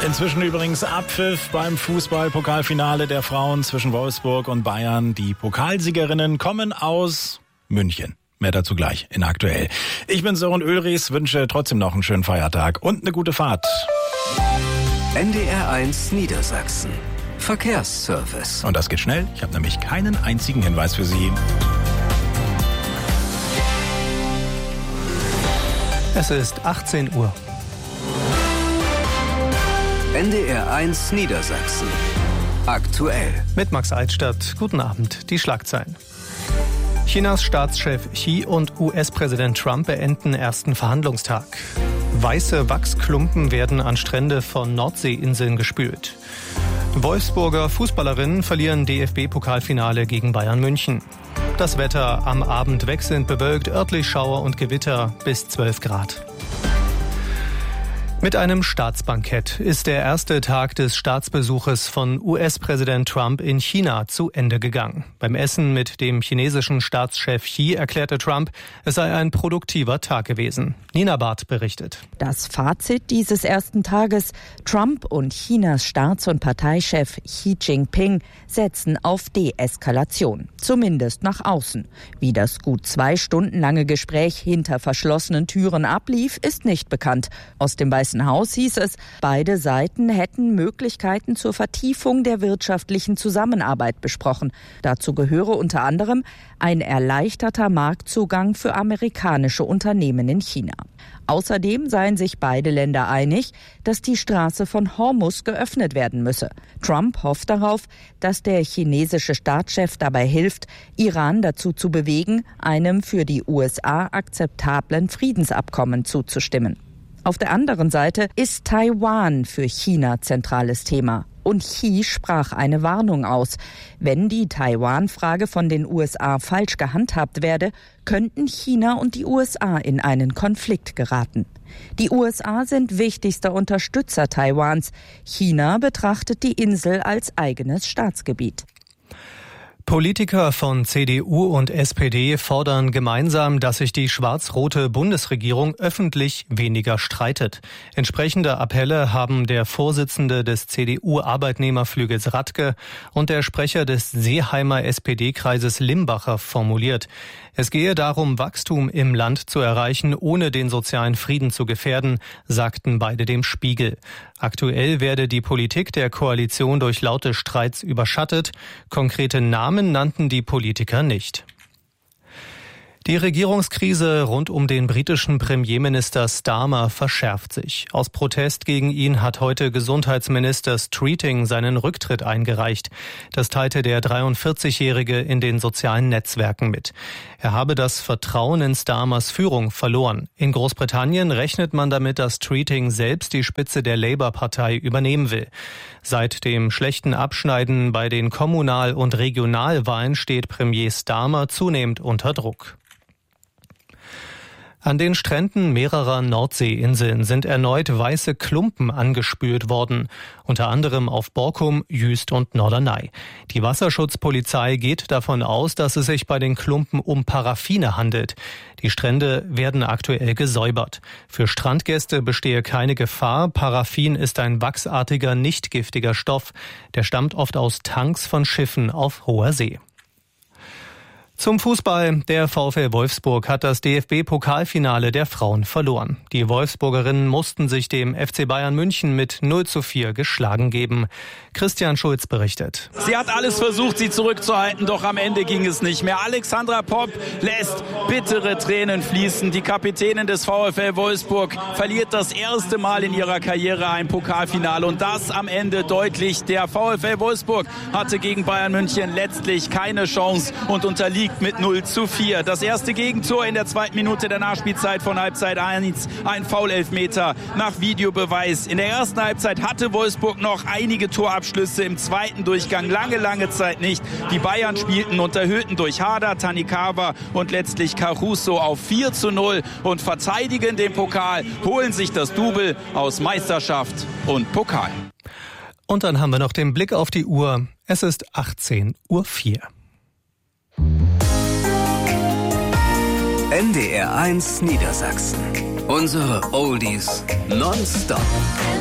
Inzwischen übrigens Abpfiff beim Fußball-Pokalfinale der Frauen zwischen Wolfsburg und Bayern. Die Pokalsiegerinnen kommen aus München. Mehr dazu gleich in Aktuell. Ich bin Sören Ulrichs, wünsche trotzdem noch einen schönen Feiertag und eine gute Fahrt. NDR1 Niedersachsen. Verkehrsservice. Und das geht schnell. Ich habe nämlich keinen einzigen Hinweis für Sie. Es ist 18 Uhr. NDR1 Niedersachsen. Aktuell. Mit Max Altstadt. Guten Abend. Die Schlagzeilen. Chinas Staatschef Xi und US-Präsident Trump beenden ersten Verhandlungstag. Weiße Wachsklumpen werden an Strände von Nordseeinseln gespült. Wolfsburger Fußballerinnen verlieren DFB-Pokalfinale gegen Bayern München. Das Wetter am Abend wechselnd bewölkt, örtlich Schauer und Gewitter bis 12 Grad. Mit einem Staatsbankett ist der erste Tag des Staatsbesuches von US-Präsident Trump in China zu Ende gegangen. Beim Essen mit dem chinesischen Staatschef Xi erklärte Trump, es sei ein produktiver Tag gewesen. Nina Barth berichtet. Das Fazit dieses ersten Tages: Trump und Chinas Staats- und Parteichef Xi Jinping setzen auf Deeskalation, zumindest nach außen. Wie das gut 2 Stunden lange Gespräch hinter verschlossenen Türen ablief, ist nicht bekannt. Aus dem Weißen Haus hieß es, beide Seiten hätten Möglichkeiten zur Vertiefung der wirtschaftlichen Zusammenarbeit besprochen. Dazu gehöre unter anderem ein erleichterter Marktzugang für amerikanische Unternehmen in China. Außerdem seien sich beide Länder einig, dass die Straße von Hormuz geöffnet werden müsse. Trump hofft darauf, dass der chinesische Staatschef dabei hilft, Iran dazu zu bewegen, einem für die USA akzeptablen Friedensabkommen zuzustimmen. Auf der anderen Seite ist Taiwan für China zentrales Thema. Und Xi sprach eine Warnung aus. Wenn die Taiwan-Frage von den USA falsch gehandhabt werde, könnten China und die USA in einen Konflikt geraten. Die USA sind wichtigster Unterstützer Taiwans. China betrachtet die Insel als eigenes Staatsgebiet. Politiker von CDU und SPD fordern gemeinsam, dass sich die schwarz-rote Bundesregierung öffentlich weniger streitet. Entsprechende Appelle haben der Vorsitzende des CDU-Arbeitnehmerflügels Radke und der Sprecher des Seeheimer SPD-Kreises Limbacher formuliert. Es gehe darum, Wachstum im Land zu erreichen, ohne den sozialen Frieden zu gefährden, sagten beide dem Spiegel. Aktuell werde die Politik der Koalition durch laute Streits überschattet. Konkrete Namen nannten die Politiker nicht. Die Regierungskrise rund um den britischen Premierminister Starmer verschärft sich. Aus Protest gegen ihn hat heute Gesundheitsminister Streeting seinen Rücktritt eingereicht. Das teilte der 43-Jährige in den sozialen Netzwerken mit. Er habe das Vertrauen in Starmers Führung verloren. In Großbritannien rechnet man damit, dass Streeting selbst die Spitze der Labour-Partei übernehmen will. Seit dem schlechten Abschneiden bei den Kommunal- und Regionalwahlen steht Premier Starmer zunehmend unter Druck. An den Stränden mehrerer Nordseeinseln sind erneut weiße Klumpen angespült worden, unter anderem auf Borkum, Jüst und Norderney. Die Wasserschutzpolizei geht davon aus, dass es sich bei den Klumpen um Paraffine handelt. Die Strände werden aktuell gesäubert. Für Strandgäste bestehe keine Gefahr. Paraffin ist ein wachsartiger, nicht giftiger Stoff. Der stammt oft aus Tanks von Schiffen auf hoher See. Zum Fußball. Der VfL Wolfsburg hat das DFB-Pokalfinale der Frauen verloren. Die Wolfsburgerinnen mussten sich dem FC Bayern München mit 0:4 geschlagen geben. Christian Schulz berichtet. Sie hat alles versucht, sie zurückzuhalten, doch am Ende ging es nicht mehr. Alexandra Popp lässt bittere Tränen fließen. Die Kapitänin des VfL Wolfsburg verliert das erste Mal in ihrer Karriere ein Pokalfinale und das am Ende deutlich. Der VfL Wolfsburg hatte gegen Bayern München letztlich keine Chance und unterliegt mit 0:4. Das erste Gegentor in der 2. Minute der Nachspielzeit von Halbzeit 1. Ein Foul-Elfmeter nach Videobeweis. In der ersten Halbzeit hatte Wolfsburg noch einige Torabschlüsse, im zweiten Durchgang lange Zeit nicht. Die Bayern spielten und erhöhten durch Hader, Tanikawa und letztlich Caruso auf 4:0 und verteidigen den Pokal, holen sich das Double aus Meisterschaft und Pokal. Und dann haben wir noch den Blick auf die Uhr. Es ist 18:04 Uhr. NDR1 Niedersachsen. Unsere Oldies nonstop.